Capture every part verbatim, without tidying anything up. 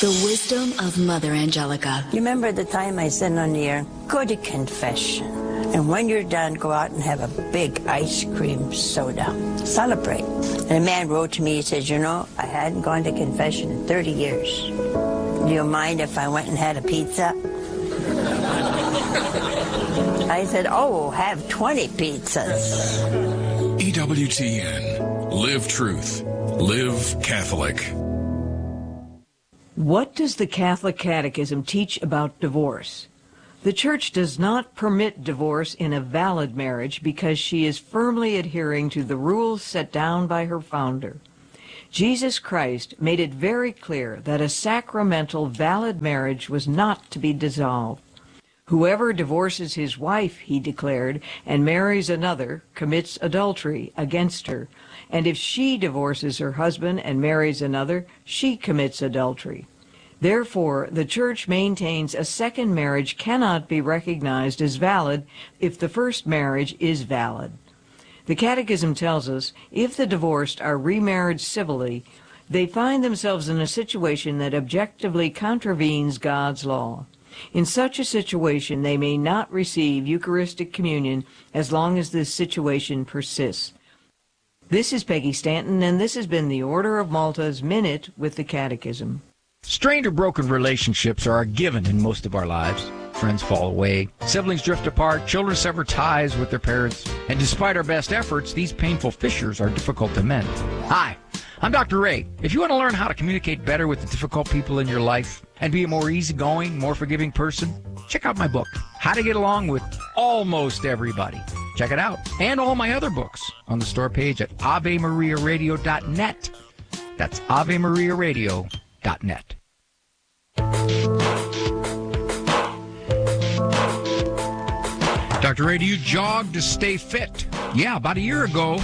The wisdom of Mother Angelica. You remember the time I said on the air, go to confession. And when you're done, go out and have a big ice cream soda. Celebrate. And a man wrote to me, he said, you know, I hadn't gone to confession in thirty years. Do you mind if I went and had a pizza? I said, oh, have twenty pizzas. E W T N. Live truth. Live Catholic. What does the Catholic Catechism teach about divorce? The Church does not permit divorce in a valid marriage because she is firmly adhering to the rules set down by her founder. Jesus Christ made it very clear that a sacramental, valid marriage was not to be dissolved. Whoever divorces his wife, he declared, and marries another, commits adultery against her. And if she divorces her husband and marries another, she commits adultery. Therefore, the Church maintains a second marriage cannot be recognized as valid if the first marriage is valid. The Catechism tells us if the divorced are remarried civilly, they find themselves in a situation that objectively contravenes God's law. In such a situation, they may not receive Eucharistic communion as long as this situation persists. This is Peggy Stanton, and this has been the Order of Malta's Minute with the Catechism. Strained or broken relationships are a given in most of our lives. Friends fall away, siblings drift apart, children sever ties with their parents, and despite our best efforts, these painful fissures are difficult to mend. Hi, I'm Doctor Ray. If you want to learn how to communicate better with the difficult people in your life and be a more easygoing, more forgiving person, check out my book, How to Get Along with Almost Everybody. Check it out. And all my other books on the store page at ave maria radio dot net. That's ave maria radio dot net. Doctor Ray, do you jog to stay fit? Yeah, about a year ago,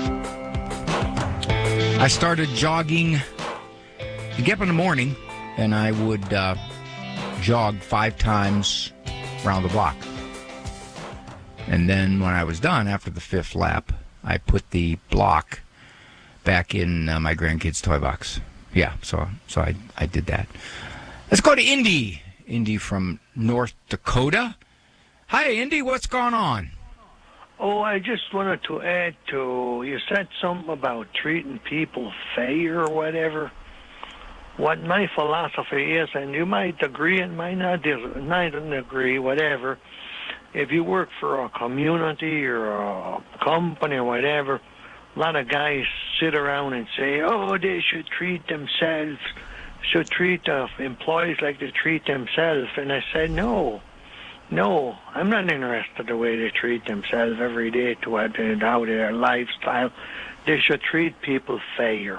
I started jogging. I get up in the morning, and I would uh, jog five times around the block. And then when I was done, after the fifth lap, I put the block back in uh, my grandkids' toy box. Yeah, so so I, I did that. Let's go to Indy. Indy from North Dakota. Hi, Indy. What's going on? Oh, I just wanted to add to, you said something about treating people fair or whatever. What my philosophy is, and you might agree and might not, not agree, whatever, if you work for a community or a company or whatever, a lot of guys sit around and say, oh, they should treat themselves, should treat uh, employees like they treat themselves. And I said, no, no, I'm not interested in the way they treat themselves every day to how their lifestyle. They should treat people fair.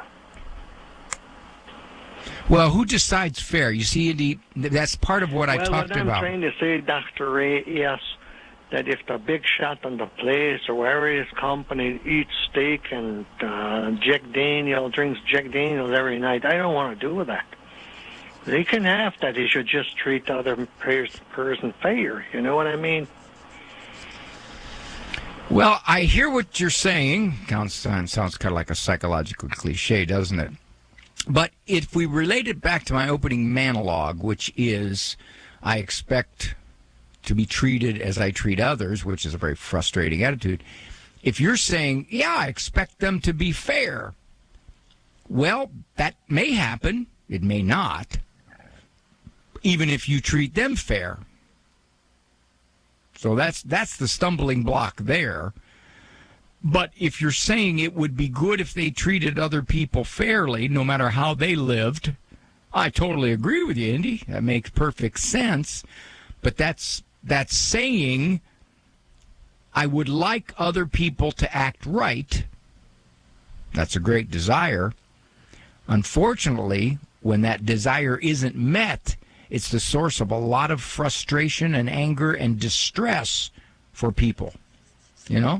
Well, who decides fair? You see, Indy, that's part of what I well, talked what I'm about. trying to say, Doctor Ray, yes, that if the big shot on the place or wherever his company eats steak and uh, Jack Daniel drinks Jack Daniels every night, I don't want to do that. They can have that. He should just treat the other person fair. You know what I mean? Well, I hear what you're saying. Sounds, sounds kind of like a psychological cliche, doesn't it? But if we relate it back to my opening monologue, which is I expect to be treated as I treat others, which is a very frustrating attitude, if you're saying, yeah, I expect them to be fair, well, that may happen. It may not, even if you treat them fair. So that's that's the stumbling block there. But if you're saying it would be good if they treated other people fairly, no matter how they lived, I totally agree with you, Indy. That makes perfect sense. But that's that's saying I would like other people to act right. That's a great desire. Unfortunately, when that desire isn't met, it's the source of a lot of frustration and anger and distress for people, you know?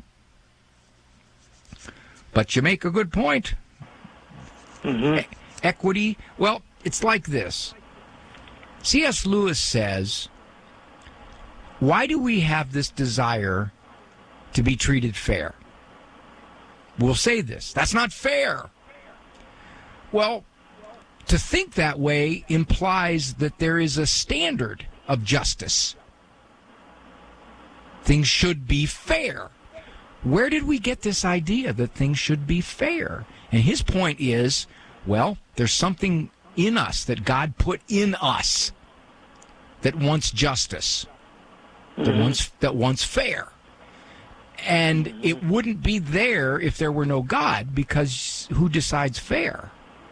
But you make a good point. Mm-hmm. E- equity, well, it's like this. C S Lewis says, why do we have this desire to be treated fair? We'll say this, that's not fair. Well, to think that way implies that there is a standard of justice. Things should be fair. Where did we get this idea that things should be fair? And his point is, well, there's something in us that God put in us that wants justice, mm-hmm. that wants that wants fair. And mm-hmm. it wouldn't be there if there were no God, because who decides fair?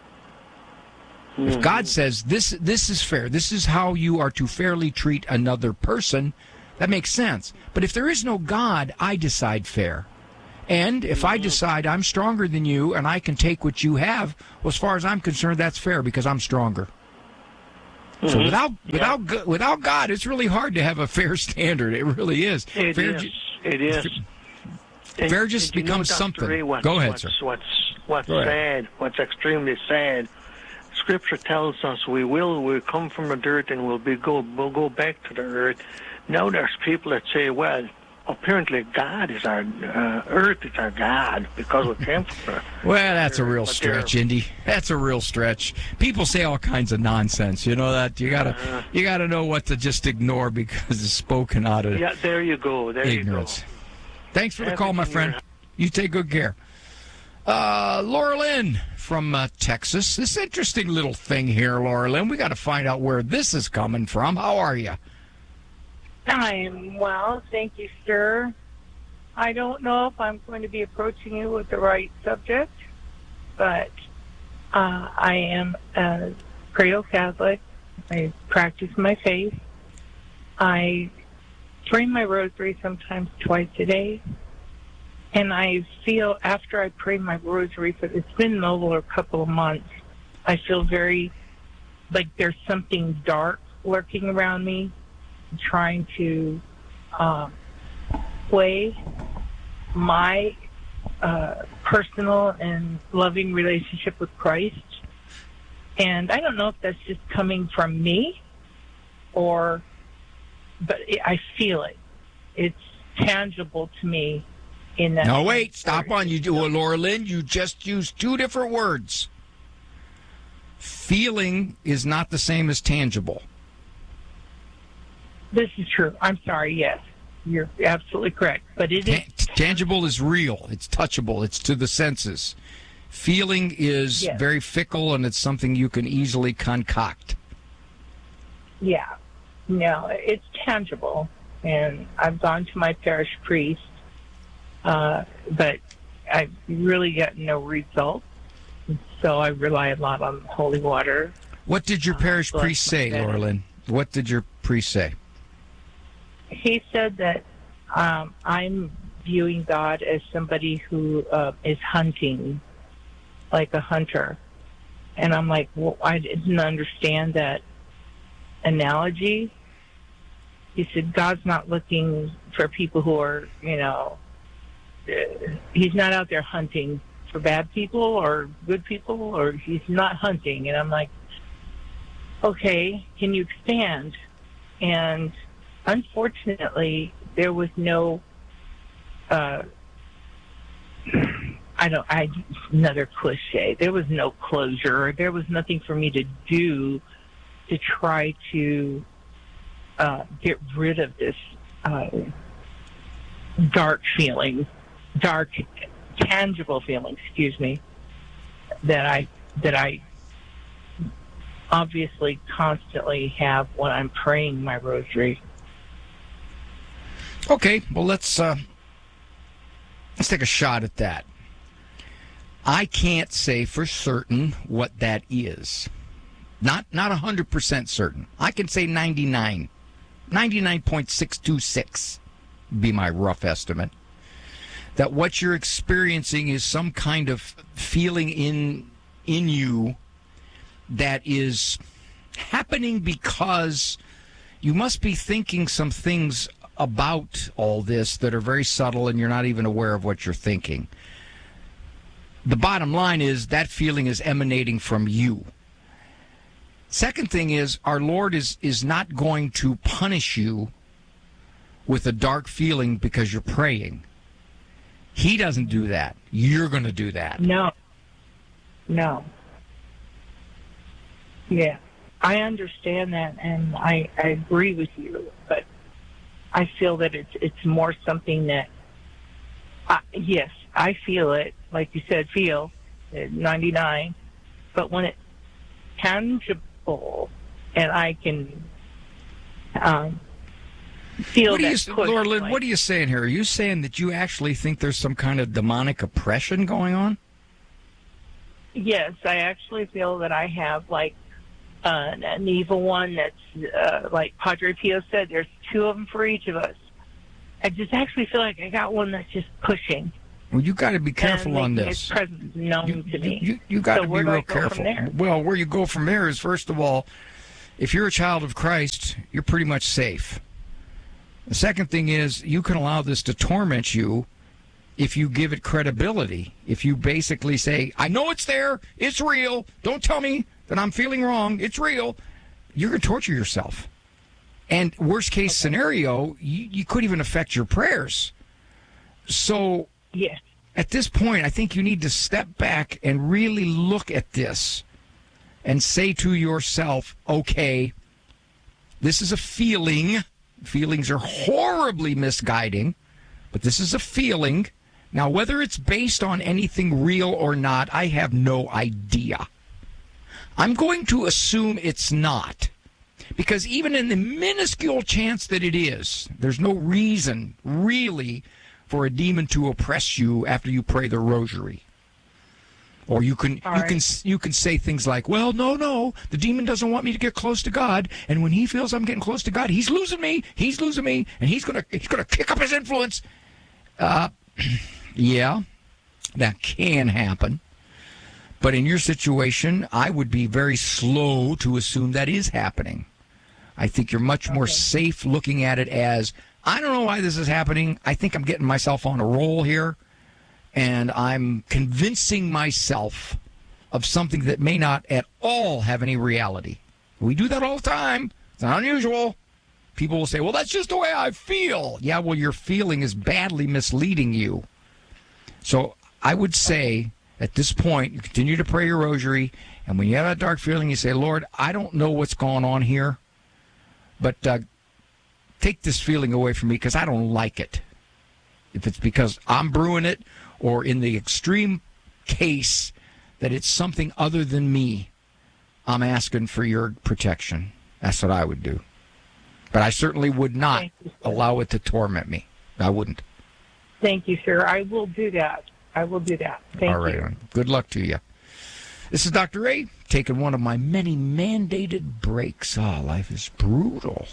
Mm-hmm. If God says this this is fair, this is how you are to fairly treat another person, that makes sense. But if there is no God, I decide fair. And if I decide I'm stronger than you and I can take what you have, well, as far as I'm concerned, that's fair because I'm stronger. Mm-hmm. So without without yeah. without God, it's really hard to have a fair standard. It really is. It fair is. Ju- it is. Fair and, just and becomes you know, something. Ray, what's, Go ahead, what's, sir. What's what's Go ahead. sad? What's extremely sad? Scripture tells us we will we come from the dirt and we'll be go we'll go back to the earth. Now there's people that say, well, apparently God is our uh, earth is our God because we came from earth. Well, that's a real stretch, Indy. That's a real stretch. People say all kinds of nonsense. You know that you gotta uh, you gotta know what to just ignore because it's spoken out of yeah. There you go. There ignorance. You go. Thanks for the call, my friend. You take good care. Uh, Laura Lynn from uh, Texas. This interesting little thing here, Laura Lynn. We got to find out where this is coming from. How are you? I'm well, thank you, sir. I don't know if I'm going to be approaching you with the right subject, but uh, I am a Credo-Catholic. I practice my faith. I pray my rosary sometimes twice a day, and I feel after I pray my rosary, for it's been over a couple of months, I feel very like there's something dark lurking around me, trying to uh, play my uh, personal and loving relationship with Christ. And I don't know if that's just coming from me or, but it, I feel it. It's tangible to me in that. No, wait, stop on you, do Laura Lynn. You just used two different words. Feeling is not the same as tangible. This is true. I'm sorry, yes. You're absolutely correct. But it is... Ta- tangible is real. It's touchable. It's to the senses. Feeling is yes. very fickle, and it's something you can easily concoct. Yeah. No, it's tangible. And I've gone to my parish priest, uh, but I've really gotten no results. So I rely a lot on holy water. What did your parish uh, priest say, Laura Lynn? What did your priest say? He said that um, I'm viewing God as somebody who uh, is hunting, like a hunter. And I'm like, well, I didn't understand that analogy. He said, God's not looking for people who are, you know, uh, he's not out there hunting for bad people or good people, or he's not hunting. And I'm like, okay, can you expand? And unfortunately, there was no, uh, I don't, I, another cliche, there was no closure. There was nothing for me to do to try to uh, get rid of this uh, dark feeling, dark, tangible feeling, excuse me, that I, that I obviously constantly have when I'm praying my rosary. Okay, well, let's uh, let's take a shot at that. I can't say for certain what that is. Not not one hundred percent certain. I can say ninety-nine. ninety-nine point six two six would be my rough estimate. That what you're experiencing is some kind of feeling in in you that is happening because you must be thinking some things about all this that are very subtle and you're not even aware of what you're thinking. The bottom line is that feeling is emanating from you. Second thing is, our Lord is, is not going to punish you with a dark feeling because you're praying. He doesn't do that. You're going to do that. No. No. Yeah, I understand that, and I, I agree with you, but I feel that it's it's more something that, I, yes, I feel it, like you said, feel, at ninety-nine, but when it's tangible and I can um, feel what that you, push. Laura Lynn, like, what are you saying here? Are you saying that you actually think there's some kind of demonic oppression going on? Yes, I actually feel that I have, like, uh, an evil one that's, uh, like Padre Pio said, there's two of them for each of us. I just actually feel like I got one that's just pushing. Well, you got to be careful and on making this. Its presence known You, to me. you, you, you got so to be where do real I go careful. From there? Well, where you go from there is, first of all, if you're a child of Christ, you're pretty much safe. The second thing is, you can allow this to torment you if you give it credibility. If you basically say, I know it's there, it's real, don't tell me that I'm feeling wrong, it's real, you're going to torture yourself. And worst case okay. scenario, you, you could even affect your prayers. So yes. At this point, I think you need to step back and really look at this and say to yourself, okay, this is a feeling. Feelings are horribly misguiding, but this is a feeling. Now, whether it's based on anything real or not, I have no idea. I'm going to assume it's not, because even in the minuscule chance that it is, there's no reason, really, for a demon to oppress you after you pray the rosary. Or you can All you right. can you can say things like, well, no, no, the demon doesn't want me to get close to God, and when he feels I'm getting close to God, he's losing me, he's losing me, and he's gonna he's gonna kick up his influence. Uh, yeah, that can happen. But in your situation, I would be very slow to assume that is happening. I think you're much more Okay. safe looking at it as, I don't know why this is happening. I think I'm getting myself on a roll here, and I'm convincing myself of something that may not at all have any reality. We do that all the time. It's not unusual. People will say, well, that's just the way I feel. Yeah, well, your feeling is badly misleading you. So I would say, at this point, you continue to pray your rosary, and when you have that dark feeling, you say, Lord, I don't know what's going on here, but uh, take this feeling away from me because I don't like it. If it's because I'm brewing it, or in the extreme case that it's something other than me, I'm asking for your protection. That's what I would do. But I certainly would not you, allow it to torment me. I wouldn't. Thank you, sir. I will do that. I will do that. Thank All right. you. Good luck to you. This is Doctor Ray, taking one of my many mandated breaks. Oh, life is brutal.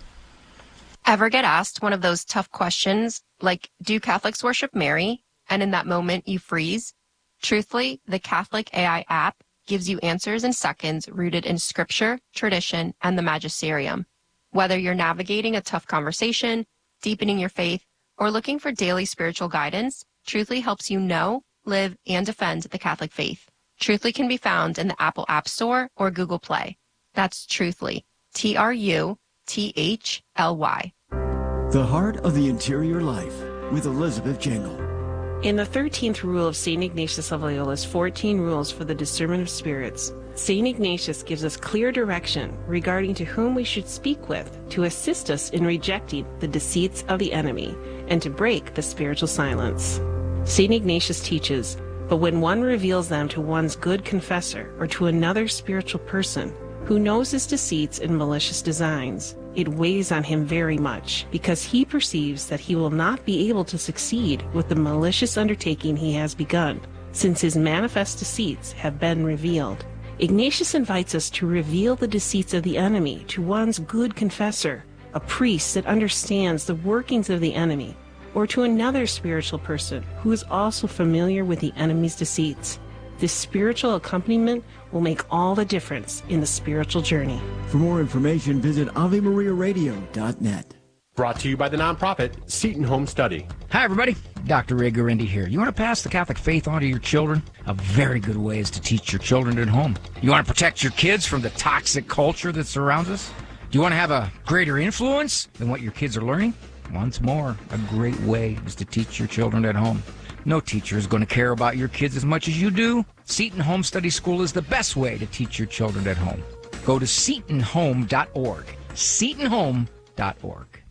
Ever get asked one of those tough questions, like, do Catholics worship Mary? And in that moment, you freeze? Truthfully, the Catholic A I app gives you answers in seconds rooted in scripture, tradition, and the magisterium. Whether you're navigating a tough conversation, deepening your faith, or looking for daily spiritual guidance, Truthfully helps you know, live, and defend the Catholic faith. Truthfully can be found in the Apple App Store or Google Play. That's Truthfully, T R U T H L Y. The Heart of the Interior Life with Elizabeth Jingle. In the thirteenth rule of Saint Ignatius of Loyola's fourteen Rules for the Discernment of Spirits, Saint Ignatius gives us clear direction regarding to whom we should speak with to assist us in rejecting the deceits of the enemy and to break the spiritual silence. Saint Ignatius teaches, but when one reveals them to one's good confessor or to another spiritual person who knows his deceits and malicious designs, it weighs on him very much, because he perceives that he will not be able to succeed with the malicious undertaking he has begun, since his manifest deceits have been revealed. Ignatius invites us to reveal the deceits of the enemy to one's good confessor, a priest that understands the workings of the enemy, or to another spiritual person who is also familiar with the enemy's deceits. This spiritual accompaniment will make all the difference in the spiritual journey. For more information, visit Ave Maria Radio dot net. Brought to you by the nonprofit Seton Home Study. Hi, everybody. Doctor Ray Guarendi here. You want to pass the Catholic faith on to your children? A very good way is to teach your children at home. You want to protect your kids from the toxic culture that surrounds us? Do you want to have a greater influence than what your kids are learning? Once more, a great way is to teach your children at home. No teacher is going to care about your kids as much as you do. Seton Home Study School is the best way to teach your children at home. Go to seton home dot org. seton home dot org.